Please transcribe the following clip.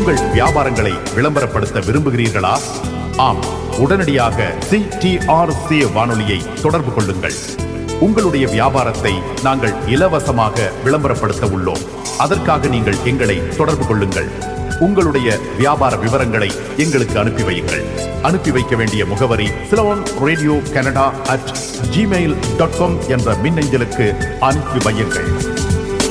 உங்கள் வியாபாரங்களை விளம்பரப்படுத்த விரும்புகிறீர்களா? ஆம், உடனடியாக CTRC வானொலியை தொடர்பு கொள்ளுங்கள். உங்களுடைய வியாபாரத்தை நாங்கள் இலவசமாக விளம்பரப்படுத்த உள்ளோம். அதற்காக நீங்கள் எங்களை தொடர்பு கொள்ளுங்கள். உங்களுடைய வியாபார விவரங்களை எங்களுக்கு அனுப்பி வையுங்கள். அனுப்பி வைக்க வேண்டிய முகவரி CeylonRadioCanada@gmail.com என்ற மின்னஞ்சலுக்கு அனுப்பி வையுங்கள்.